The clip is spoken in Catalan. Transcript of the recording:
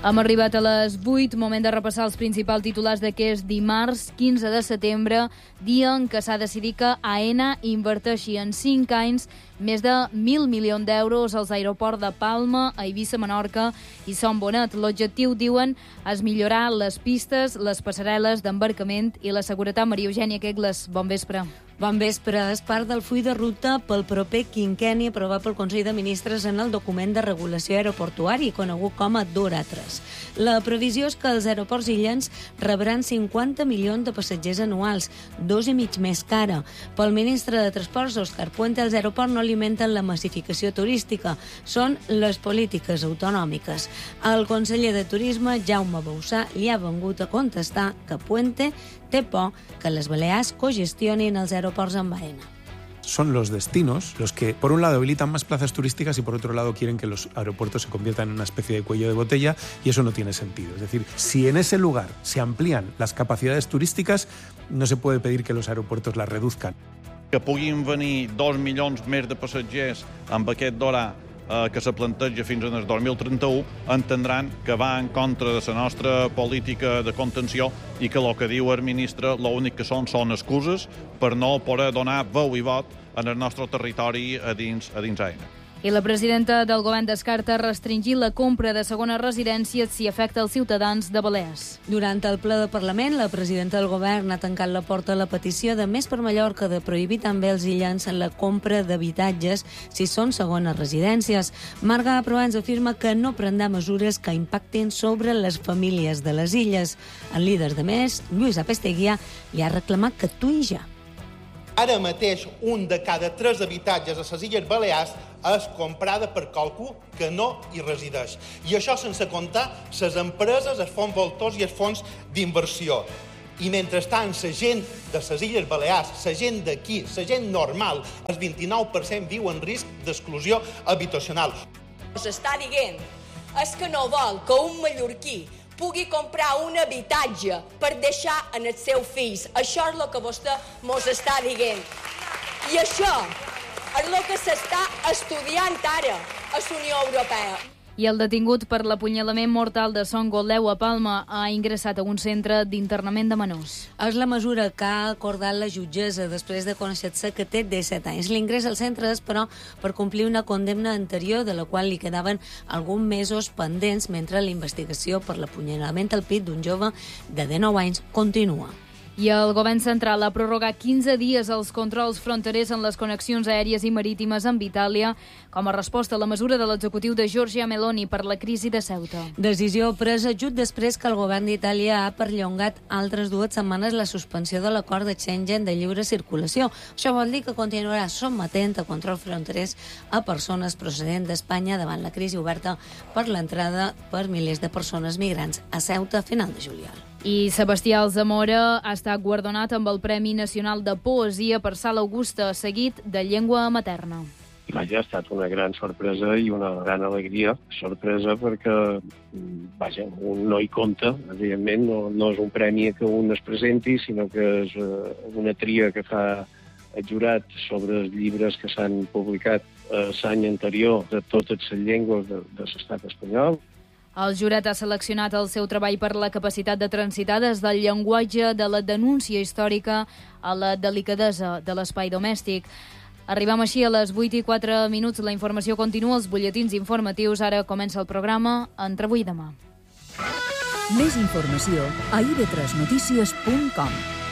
Hem arribat a les 8, moment de repassar els principals titulars d'aquest dimarts 15 de setembre, dia en què s'ha decidit que AENA inverteixi en 5 anys més de 1.000 milions d'euros als aeroports de Palma, Eivissa, Menorca i Son Bonet. L'objectiu, diuen, és millorar les pistes, les passarel·les d'embarcament i la seguretat. Maria Eugènia Quegles, bon vespre. Bon vespre. És part del full de ruta pel proper quinquenni aprovat pel Consell de Ministres en el document de regulació aeroportuari, conegut com a DORA-3. La previsió és que els aeroports illens rebran 50 milions de passatgers anuals, 2,5 més cara. Pel ministre de Transports, Òscar Puente, els aeroports no alimenten la massificació turística, són les polítiques autonòmiques. El conseller de Turisme, Jaume Bausà, li ha vengut a contestar que Puente té por que les Balears cogestionin els aeroports amb AENA. Son los destinos los que, por un lado, habilitan más plazas turísticas y, por otro lado, quieren que los aeropuertos se conviertan en una especie de cuello de botella, y eso no tiene sentido. Es decir, si en ese lugar se amplían las capacidades turísticas, no se puede pedir que los aeropuertos las reduzcan. Que puguin venir 2 milions més de passatgers amb aquest DORA que se planteja fins en el 2031, entendran que va en contra de la nostra política de contenció i que el que diu el ministre l'únic que són excuses per no poder donar veu i vot en el nostre territori a dins AENA. I la presidenta del govern descarta restringir la compra de segones residències si afecta els ciutadans de Balears. Durant el ple del Parlament, la presidenta del govern ha tancat la porta a la petició de Més per Mallorca de prohibir també els illans en la compra d'habitatges si són segones residències. Marga Proans afirma que no prendrà mesures que impactin sobre les famílies de les illes. El líder de Més, Lluís Apesteguia, li ha reclamat que actuï ja. Ara mateix, un de cada 3 habitatges a les Illes Balears és comprada per qualcú que no hi resideix. I això sense comptar les empreses, els fons voltors i els fons d'inversió. I mentrestant, la gent de les Illes Balears, la gent d'aquí, la gent normal, el 29% viu en risc d'exclusió habitacional. S'està dient és que no vol que un mallorquí pugui comprar un habitatge per deixar en els seus fills. Això és el que vostè mos està dient. I això és el que s'està estudiant ara a la Unió Europea. I el detingut per l'apunyalament mortal de Son Goldeu a Palma ha ingressat a un centre d'internament de menors. És la mesura que ha acordat la jutgessa després de conèixer-se que té 17 anys. L'ingrés al centre és, però, per complir una condemna anterior de la qual li quedaven alguns mesos pendents mentre la investigació per l'apunyalament al pit d'un jove de 19 anys continua. I el govern central ha prorrogat 15 dies els controls fronterers en les connexions aèries i marítimes amb Itàlia com a resposta a la mesura de l'executiu de Giorgia Meloni per la crisi de Ceuta. Decisió presa just després que el govern d'Itàlia ha perllongat altres 2 setmanes la suspensió de l'acord de Schengen de lliure circulació. Això vol dir que continuarà sotmetent a control fronterers a persones procedents d'Espanya davant la crisi oberta per l'entrada per milers de persones migrants a Ceuta a final de juliol. I Sebastià Alzamora ha estat guardonat amb el Premi Nacional de Poesia per Sala Augusta, seguit de Llengua Materna. Vaja, ha estat una gran sorpresa i una gran alegria. Sorpresa perquè, vaja, un no hi compta, evidentment, no és un premi que un es presenti, sinó que és una tria que fa el jurat sobre els llibres que s'han publicat l'any anterior de totes les llengües de l'estat espanyol. El jurat ha seleccionat el seu treball per la capacitat de transitar des del llenguatge de la denúncia històrica a la delicadesa de l'espai domèstic. Arribem així a les 8:04. La informació continua, els butlletins informatius. Ara comença el programa Entre avui i demà. Més informació a ib3notícies.com.